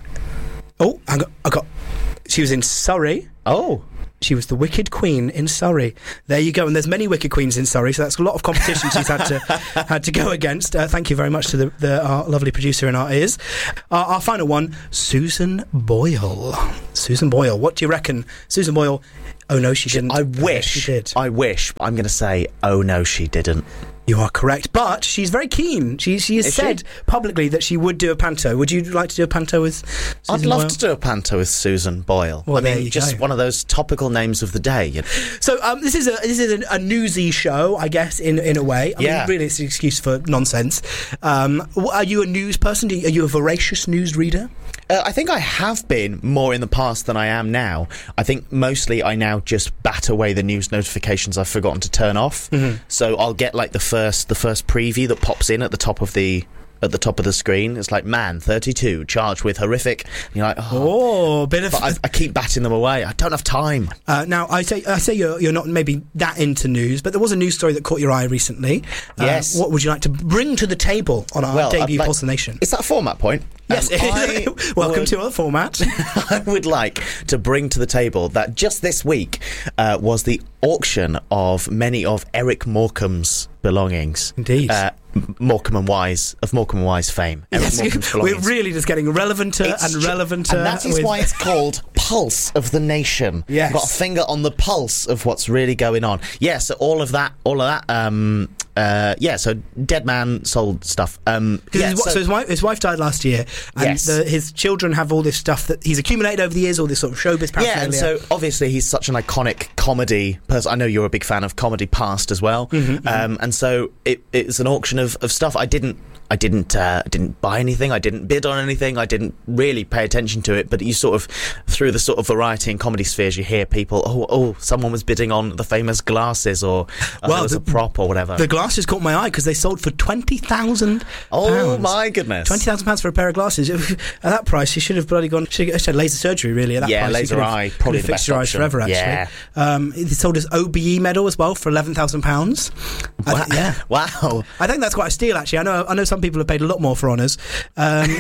Oh, I got, I got. She was in Surrey. Oh. She was the Wicked Queen in Surrey. There you go. And there's many Wicked Queens in Surrey, so that's a lot of competition she's had to had to go against. Uh, thank you very much to the, the our lovely producer in our ears. Uh, our final one, Susan Boyle. Susan Boyle. What do you reckon, Susan Boyle? Oh no, she didn't. I wish she did. I wish. I'm going to say, oh no, she didn't. You are correct, but she's very keen. She she has Is said she? publicly that she would do a panto. Would you like to do a panto with Susan I'd love Boyle? to do a panto with Susan Boyle. Well, I there mean, you just go. one of those topical names of the day. You know? So um, this is a this is a, a newsy show, I guess, in in a way. I Yeah. mean, really, it's an excuse for nonsense. Um, wh- are you a news person? Do you, are you a voracious news reader? Uh, I think I have been more in the past than I am now. I think mostly I now just bat away the news notifications I've forgotten to turn off. Mhm. So I'll get like the first the first preview that pops in at the top of the at the top of the screen. It's like, man, thirty-two, charged with horrific. And you're like, oh, Oh, bit of. but I, I keep batting them away. I don't have time. Uh, now, I say I say you're you're not maybe that into news, but there was a news story that caught your eye recently. Uh, Yes. What would you like to bring to the table on our Well, I'd debut like- Pulse of the Nation? Is that a format point? Yes. Um, I Welcome would- to our format. I would like to bring to the table that just this week uh, was the auction of many of Eric Morecambe's belongings. Indeed. Uh, M- Morecambe and Wise, of Morecambe and Wise fame. Eric Yes, Morecambe's we're belongings. really just getting relevanter It's and ju- relevanter. And that is with- why it's called Pulse of the Nation. Yes. Got a finger on the pulse of what's really going on. Yeah, so all of that, all of that, um, uh, yeah, so Dead Man sold stuff. Um, 'Cause yeah, his, so, so- his, wife, his wife died last year, and Yes. the, his children have all this stuff that he's accumulated over the years, all this sort of showbiz paraphernalia. Yeah, and so obviously he's such an iconic comedy person. I know you're a big fan of Comedy Past as well, Mhm, um, and so it, it's an auction of, of stuff. I didn't, I didn't, uh, didn't buy anything. I didn't bid on anything. I didn't really pay attention to it. But you sort of, through the sort of variety and comedy spheres, you hear people, oh, oh, someone was bidding on the famous glasses, or oh, Well, there was the- a prop or whatever. The glasses caught my eye because they sold for twenty thousand. Oh my goodness! Twenty thousand pounds for a pair of glasses. At that price, you should have bloody gone. Should have had laser surgery, really. At that Yeah, price, laser you could have- eye, could probably have the fixed best your eyes option. forever. Actually, Yeah. um, they sold his O B E medal as well for eleven thousand pounds. Wow. Yeah, Wow. I think that's quite a steal. Actually, I know. I know some people have paid a lot more for honours. Um,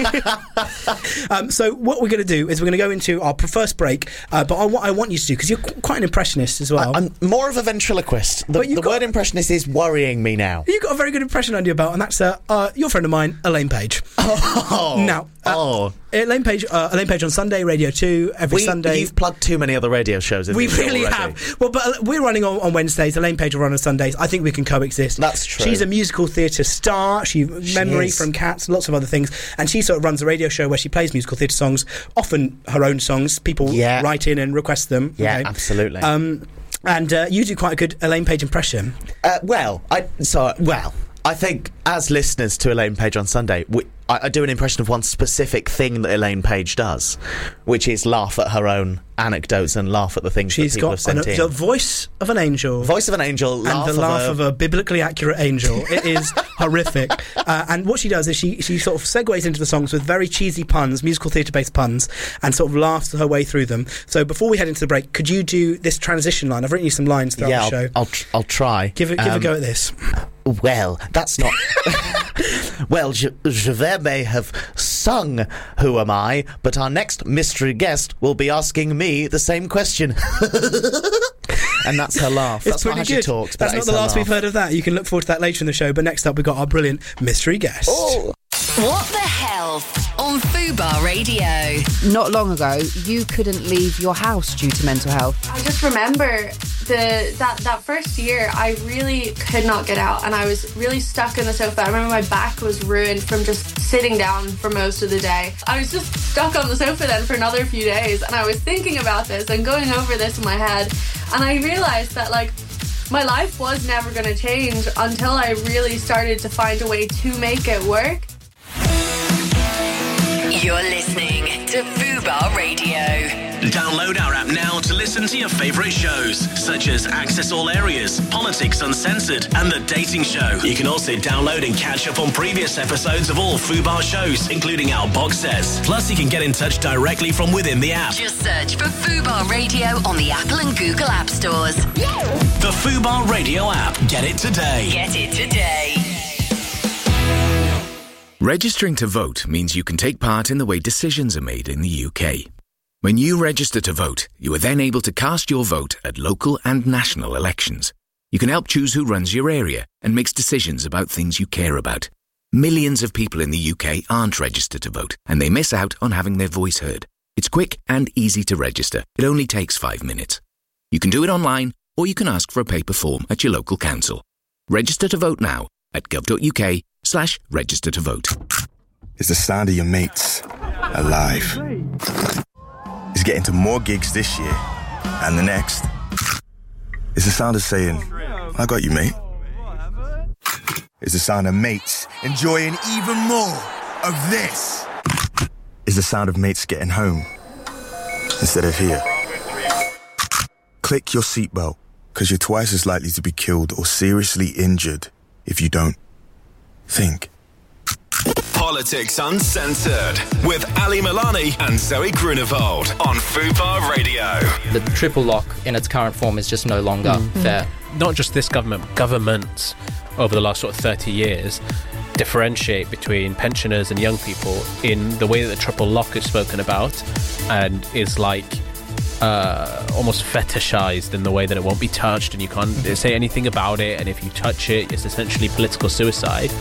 um, so what we're going to do is we're going to go into our first break. Uh, but I, what I want you to do, because you're qu- quite an impressionist as well. I, I'm more of a ventriloquist. The, But you've the got- word impressionist is worrying me now. You've got a very good impression under your belt, and that's uh, uh, your friend of mine, Elaine Page. Oh, Now, uh, oh. Elaine Page, uh, Elaine Page on Sunday, Radio two, every We- Sunday. You've plugged too many other radio shows in We this show really already. have. Well, but uh, we're running on, on Wednesdays. Elaine Page will run on Sundays. I think we can coexist. That's true. She's a musical theatre star. She, She memory is. from Cats, lots of other things, and she sort of runs a radio show where she plays musical theatre songs, often her own songs. People Yeah. write in and request them. Yeah, okay? absolutely. Um, and uh, you do quite a good Elaine Page impression. Uh, well, I so well. I think as listeners to Elaine Page on Sunday, we, I, I do an impression of one specific thing that Elaine Page does, which is laugh at her own anecdotes and laugh at the things She's that people got have sent an, in. the voice of an angel. Voice of an angel, laugh and the of laugh a, of a biblically accurate angel. It is horrific. Uh, and what she does is she, she sort of segues into the songs with very cheesy puns, musical theatre-based puns, and sort of laughs her way through them. So before we head into the break, could you do this transition line? I've written you some lines throughout yeah, the I'll, show. I'll, tr- I'll try. Give it, give Um, a go at this. Well, that's not. Well, J- Javert may have sung "Who Am I?" but our next mystery guest will be asking me the same question. And that's her laugh. It's That's not pretty how she good. talks. But That's that not is the her last we've laugh. heard of that. You can look forward to that later in the show. But next up, we've got our brilliant mystery guest. Oh. What the hell on Fubar Radio? Not long ago, you couldn't leave your house due to mental health. I just remember the that, that first year I really could not get out and I was really stuck in the sofa. I remember my back was ruined from just sitting down for most of the day. I was just stuck on the sofa then for another few days and I was thinking about this and going over this in my head and I realised that like my life was never going to change until I really started to find a way to make it work. You're listening to Fubar Radio. Download our app now to listen to your favourite shows, such as Access All Areas, Politics Uncensored, and The Dating Show. You can also download and catch up on previous episodes of all Fubar shows, including our box sets. Plus, you can get in touch directly from within the app. Just search for Fubar Radio on the Apple and Google App Stores. The Fubar Radio app. Get it today. Get it today. Registering to vote means you can take part in the way decisions are made in the U K. When you register to vote, you are then able to cast your vote at local and national elections. You can help choose who runs your area and makes decisions about things you care about. Millions of people in the U K aren't registered to vote, and they miss out on having their voice heard. It's quick and easy to register. It only takes five minutes. You can do it online, or you can ask for a paper form at your local council. Register to vote now at gov.uk slash register to vote. It's the sound of your mates alive. It's getting to more gigs this year and the next. It's the sound of saying, I got you, mate. It's the sound of mates enjoying even more of this. It's the sound of mates getting home instead of here. Click your seatbelt, because you're twice as likely to be killed or seriously injured if you don't. Think. Politics Uncensored with Ali Milani and Zoe Grunewald on Fubar Radio. The triple lock in its current form is just no longer Mm. fair. Not just this government, governments over the last sort of thirty years differentiate between pensioners and young people in the way that the triple lock is spoken about, and is like uh, almost fetishized in the way that it won't be touched and you can't say anything about it, and if you touch it, it's essentially political suicide.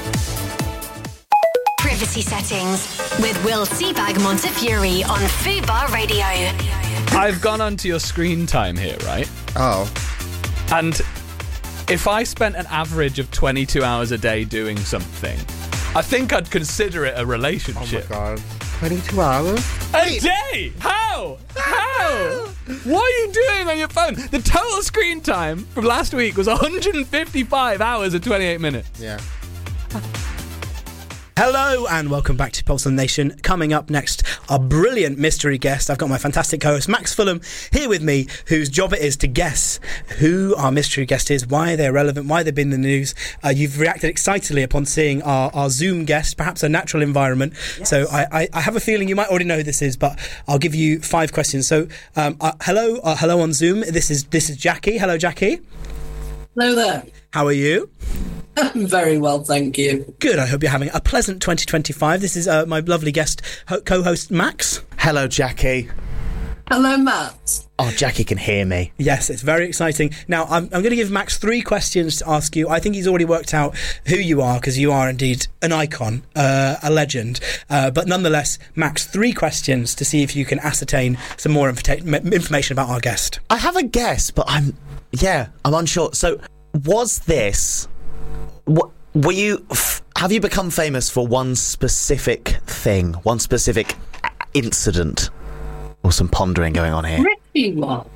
Privacy settings with Will Seabag Montefiore on Fubar Radio. I've gone onto your screen time here, right? Oh. And if I spent an average of twenty-two hours a day doing something, I think I'd consider it a relationship. Oh my god. twenty-two hours? A day? How? How? What are you doing on your phone? The total screen time from last week was one hundred fifty-five hours and twenty-eight minutes. Yeah. Hello and welcome back to Pulse of the Nation. Coming up next, a brilliant mystery guest. I've got my fantastic co-host Max Fulham here with me, whose job it is to guess who our mystery guest is, why they're relevant, why they've been in the news. Uh, you've reacted excitedly upon seeing our, our Zoom guest, perhaps a natural environment. Yes. So I, I, I have a feeling you might already know who this is, but I'll give you five questions. So um, uh, hello, uh, hello on Zoom. This is this is Jackie. Hello, Jackie. Hello there. How are you? I'm very well, thank you. Good. I hope you're having a pleasant twenty twenty-five. This is uh, my lovely guest, ho- co-host Max. Hello, Jackie. Hello, Matt. Oh, Jackie can hear me. Yes, it's very exciting. Now, I'm, I'm going to give Max three questions to ask you. I think he's already worked out who you are, because you are indeed an icon, uh, a legend. Uh, but nonetheless, Max, three questions to see if you can ascertain some more inf- information about our guest. I have a guess, but I'm, yeah, I'm unsure. So, was this... What, were you? F- have you become famous for one specific thing, one specific incident, or some pondering going on here? Pretty well.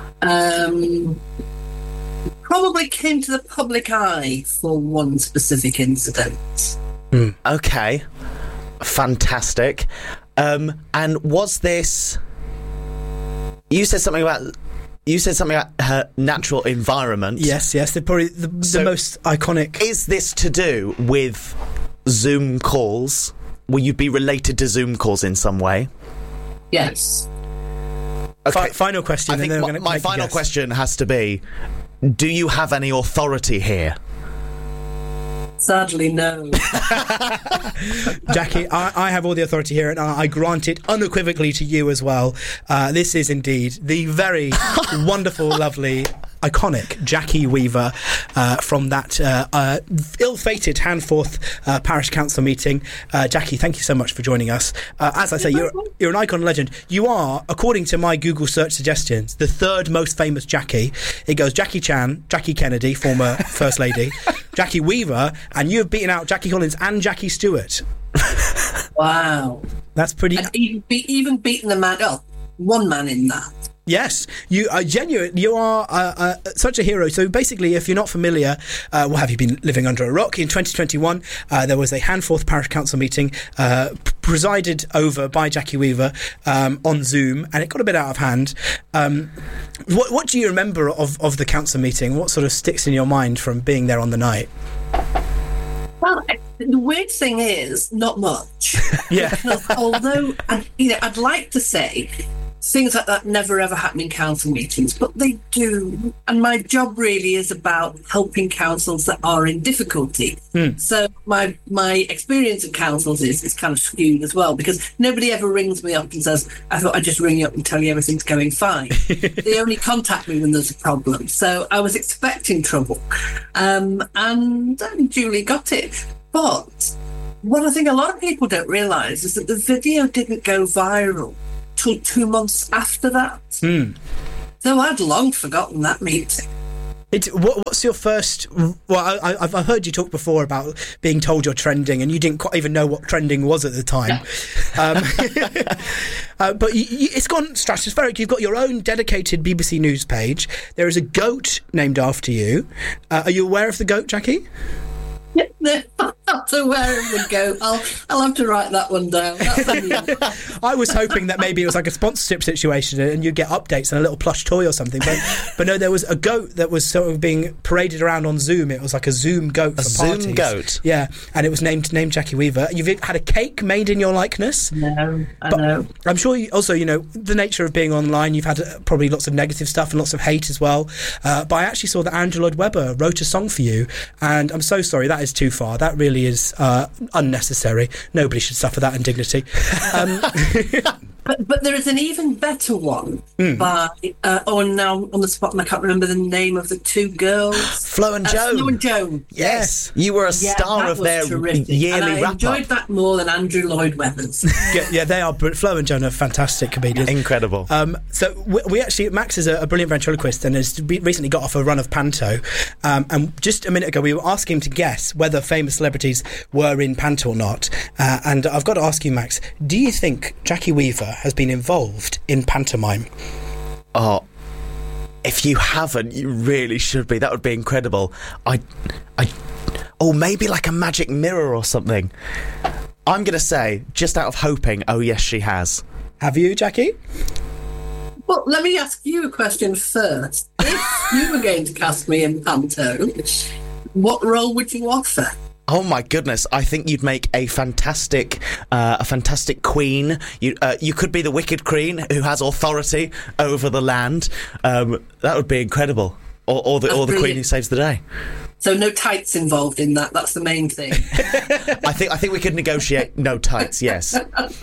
Um, probably came to the public eye for one specific incident. Mm. Okay, fantastic. Um, and was this? You said something about. You said something about her natural environment. Yes, yes. They're probably the, the so most iconic. Is this to do with Zoom calls? Will you be related to Zoom calls in some way? Yes. Okay. F- final question. I think and then my, we're gonna my make final a guess. question has to be, do you have any authority here? Sadly, no. Jackie, I, I have all the authority here, and I, I grant it unequivocally to you as well. Uh, this is indeed the very wonderful, lovely, iconic Jackie Weaver uh, from that uh, uh, ill-fated Handforth uh, Parish Council meeting. Uh, Jackie, thank you so much for joining us. Uh, as I say, you're, you're an icon legend. You are, according to my Google search suggestions, the third most famous Jackie. It goes Jackie Chan, Jackie Kennedy, former First Lady, Jackie Weaver, and you have beaten out Jackie Collins and Jackie Stewart. Wow. That's pretty... And even, be, even beating the man... Oh, one man in that. Yes, you are genuine. You are uh, uh, such a hero. So basically, if you're not familiar, uh, well, have you been living under a rock? In twenty twenty-one, uh, there was a Handforth Parish Council meeting uh, presided over by Jackie Weaver um, on Zoom, and it got a bit out of hand. Um, what, what do you remember of, of the council meeting? What sort of sticks in your mind from being there on the night? Well, the weird thing is, not much. Yeah. Because although, I, you know, I'd like to say things like that never ever happen in council meetings, but they do. And my job really is about helping councils that are in difficulty. Mm. So my my experience of councils is, is kind of skewed as well, because nobody ever rings me up and says, I thought I'd just ring you up and tell you everything's going fine. They only contact me when there's a problem. So I was expecting trouble. Um, and I duly got it. But what I think a lot of people don't realise is that the video didn't go viral till two months after that. Mm. So I'd long forgotten that meeting. It, what, what's your first... Well, I, I've, I've heard you talk before about being told you're trending, and you didn't quite even know what trending was at the time. um, uh, but you, you, it's gone stratospheric. You've got your own dedicated B B C News page. There is a goat named after you. Uh, are you aware of the goat, Jackie? No, I'm not aware of the goat. I'll, I'll have to write that one down. I was hoping that maybe it was like a sponsorship situation and you'd get updates and a little plush toy or something. But, but no, there was a goat that was sort of being paraded around on Zoom. It was like a Zoom goat a for Zoom parties. goat? Yeah, and it was named named Jackie Weaver. You've had a cake made in your likeness. No, I but know. I'm sure you, also, you know, the nature of being online, you've had uh, probably lots of negative stuff and lots of hate as well. Uh, but I actually saw that Andrew Lloyd Webber wrote a song for you, and I'm so sorry, that is too far. That really is uh, unnecessary. Nobody should suffer that indignity. Um, But, but there is an even better one Mm. by, uh, oh, and now on the spot, and I can't remember the name of the two girls. Flo and Uh, Joan. Flo and Joan. Yes. You were a Yeah, star that of was their terrific. yearly and I wrap-up. enjoyed that more than Andrew Lloyd Webber's. yeah, yeah, they are. br- Flo and Joan are fantastic comedians. Incredible. Um, so we, we actually, Max is a, a brilliant ventriloquist and has be- recently got off a run of panto. Um, and just a minute ago, we were asking him to guess whether famous celebrities were in panto or not. Uh, and I've got to ask you, Max, do you think Jackie Weaver has been involved in pantomime? Oh, if you haven't, you really should be. That would be incredible. I, I, or maybe like a magic mirror or something. I'm going to say, just out of hoping, oh yes, she has. Have you, Jackie? Well, let me ask you a question first. If you were going to cast me in panto, what role would you offer? Oh my goodness! I think you'd make a fantastic, uh, a fantastic queen. You, uh, you could be the Wicked Queen who has authority over the land. Um, that would be incredible. Or, or the, That's or the queen brilliant. who saves the day. So no tights involved in that. That's the main thing. I think I think we could negotiate no tights. Yes.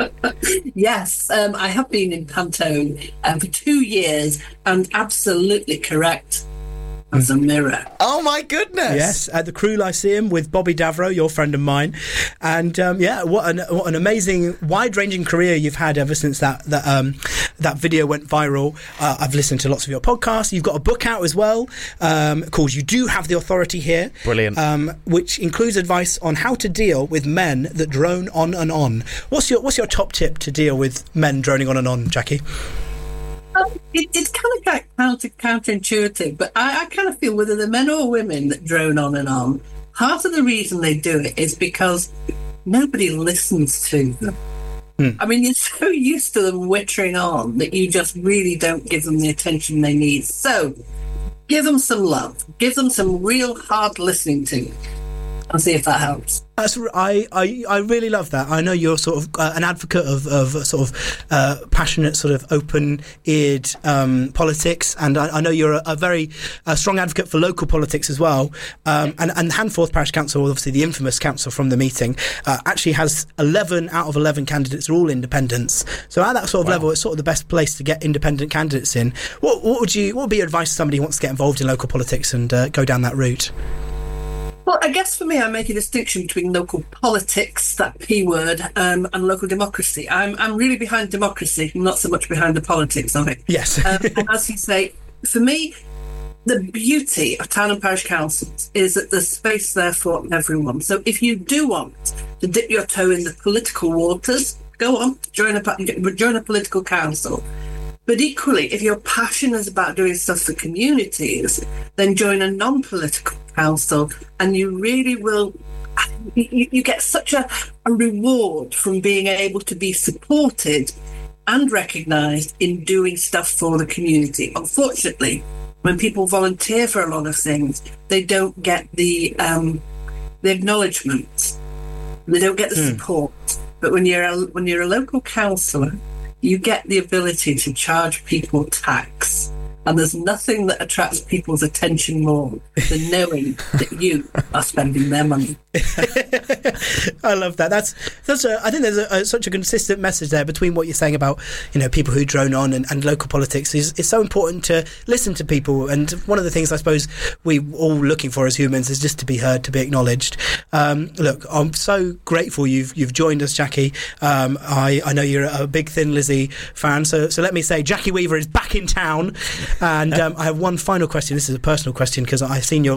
Yes, um, I have been in panto um, for two years, and absolutely correct as a mirror. Oh my goodness! Yes, at the Crew Lyceum with Bobby Davro, your friend of mine, and um, yeah, what an what an amazing, wide-ranging career you've had ever since that that um, that video went viral. Uh, I've listened to lots of your podcasts. You've got a book out as well um, called "You Do Have the Authority Here." Brilliant. Um, which includes advice on how to deal with men that drone on and on. What's your what's your top tip to deal with men droning on and on, Jackie? Um, it, it's kind of like counter, counterintuitive, but I, I kind of feel whether the men or women that drone on and on, part of the reason they do it is because nobody listens to them. Mm. I mean, you're so used to them wittering on that you just really don't give them the attention they need. So give them some love, give them some real hard listening to, and see if that helps. That's, I, I, I really love that. I know you're sort of uh, an advocate of, of sort of uh, passionate, sort of open-eared um, politics, and I, I know you're a, a very uh, strong advocate for local politics as well. Um, and, and Handforth Parish Council, obviously the infamous council from the meeting, uh, actually has eleven out of eleven candidates are all independents. So at that sort of Wow. level, it's sort of the best place to get independent candidates in. What, what would you? What would be your advice to somebody who wants to get involved in local politics and uh, go down that route? Well, I guess for me, I make a distinction between local politics, that P word, um, and local democracy. I'm I'm really behind democracy, not so much behind the politics of it. Yes. um, and as you say, for me, the beauty of town and parish councils is that there's space there for everyone. So if you do want to dip your toe in the political waters, go on, join a pa- join a political council. But equally, if your passion is about doing stuff for communities, then join a non-political council, and you really will. You, you get such a, a reward from being able to be supported and recognised in doing stuff for the community. Unfortunately, when people volunteer for a lot of things, they don't get the um, the acknowledgement. They don't get the Hmm. support. But when you're a, when you're a local councillor, you get the ability to charge people tax. And there's nothing that attracts people's attention more than knowing that you are spending their money. I love that. That's that's. A, I think there's a, a, such a consistent message there between what you're saying about, you know, people who drone on and, and local politics. Is it's so important to listen to people. And one of the things I suppose we all looking for as humans is just to be heard, to be acknowledged. Um, look, I'm so grateful you've you've joined us, Jackie. Um, I I know you're a big Thin Lizzy fan, so so let me say Jackie Weaver is back in town. And um, I have one final question. This is a personal question because I've seen your